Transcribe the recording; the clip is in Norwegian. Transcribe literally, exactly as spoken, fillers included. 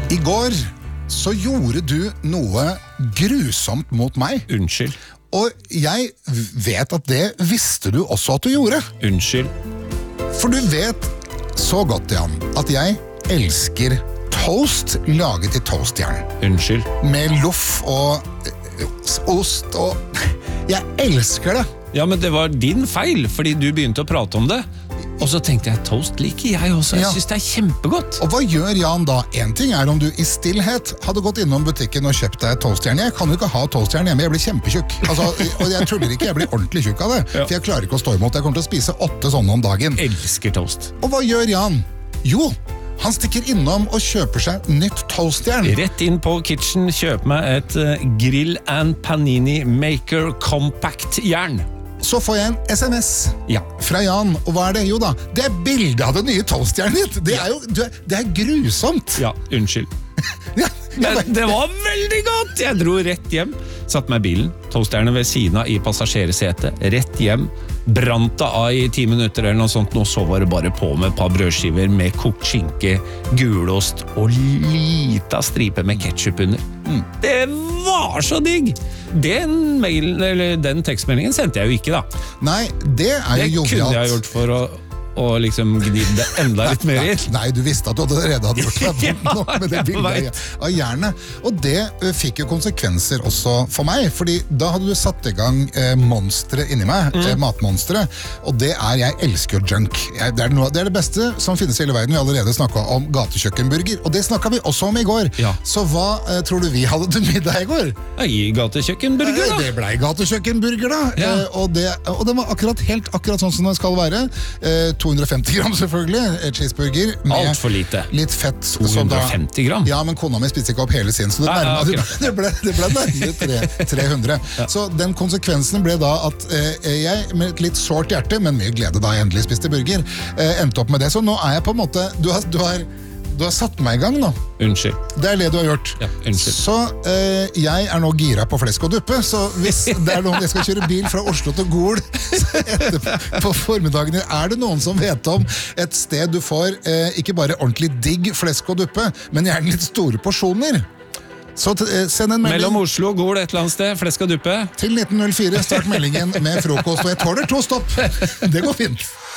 I går så gjorde du noe grusomt mot meg. Unnskyld. Og jeg vet at det visste du også at du gjorde. Unnskyld. For du vet så godt, Jan, at jeg elsker toast laget i toastjern. Unnskyld. Med loff og øh, ost og... Jeg elsker det. Ja, men det var din feil, fordi du begynte å prate om det. Og så tenkte jeg, toast liker jeg også. Jeg Ja. synes det er kjempegodt. Og hva gjør Jan da? En ting er om du i stillhet hadde gått innom butikken og kjøpt deg toastjern. Jeg kan jo ikke ha toastjern hjemme, jeg blir kjempetjukk. Altså, og jeg tuller ikke, jeg blir ordentlig tjukk av det. Ja. For jeg klarer ikke å stå imot. Jeg kommer til å spise åtte sånne om dagen. Elsker toast. Og hva gjør Jan? Jo, han stikker innom og kjøper seg nytt toastjern. Rett inn på kitchen, kjøp meg et uh, Grill and Panini Maker Compact jern. Så får jeg en S M S Ja. fra Jan, og hva er det? Jo da, det er bildet av det nye toastjernet ditt. Det er jo, du er- det er grusomt. Ja, unnskyld. Ja, Men det var veldig godt! Jeg dro rett hjem, satt meg i bilen, toastjernet ved siden av i passasjersetet, rett hjem, brant det av i ti minutter eller noe sånt, og så var det bare på med et par brødskiver med kokt skinke, gulost og lita stripe med ketchup under. Mm. Det var så digg! Den, mailen, eller den tekstmeldingen sendte jeg jo ikke da. Nei, det er Det jo kunne jovialt. jeg gjort for å og liksom gnidde det enda litt mer i. Nei, nei, du visste at du allerede hadde gjort det Ja, nok med det jeg bildet vet. av jernet. Og det ø, fikk jo konsekvenser også for meg, fordi da hadde du satt i gang eh, monstre inni meg, Mm. eh, matmonstre, og det er, jeg elsker jo junk. Jeg, det, er noe, det er det beste som finnes i hele verden. Vi har allerede snakket om gatekjøkkenburger, og det snakket vi også om i går. Ja. Så hva eh, tror du vi hadde til middag i går? I gatekjøkkenburger Eh, da. Det ble gatekjøkkenburger da, Ja. eh, og, det, og det var akkurat helt akkurat sånn som det skal være. Eh, to hundre og femti gram selvfølgelig, eh, cheeseburger. med Alt for lite. Litt fett. to hundre og femti gram? Ja, men kona mi spiste ikke opp hele sin, så det, Nei, ja, nærmere, akkurat. det, ble, det ble nærmere tre- tre hundre. Så den konsekvensen ble da at eh, jeg, med et litt sårt hjerte, men mye glede da jeg endelig spiste burger, eh, endte opp med det. Så nå er jeg på en måte, du har, du har, du har satt meg i gang nå. Unnskyld. Det er det du har gjort. Ja, unnskyld. Så eh, jeg er nå gira på flesk og duppe, så hvis det er noen jeg skal kjøre bil fra Oslo til Gol etterpå på formiddagen, er det noen som vet om et sted du får eh, ikke bare ordentlig digg flesk og duppe, men gjerne litt store porsjoner? Så t- eh, send en melding Mellom Oslo og Gol et eller annet sted, flesk og duppe. til nitten null fire, start meldingen med frokost, og jeg tåler to stopp. Det går fint.